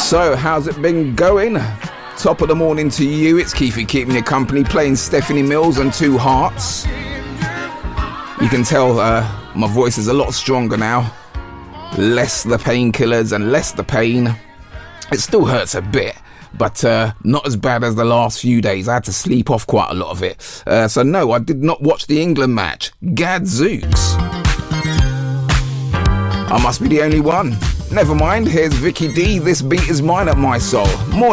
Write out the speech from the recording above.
So, how's it been going? Top of the morning to you. It's Keithy keeping you company, playing Stephanie Mills and Two Hearts. You can tell my voice is a lot stronger now. Less the painkillers and less the pain. It still hurts a bit, but not as bad as the last few days. I had to sleep off quite a lot of it. So no, I did not watch the England match. Gadzooks. I must be the only one. Never mind, here's Vicky D. This beat is mine at my soul. More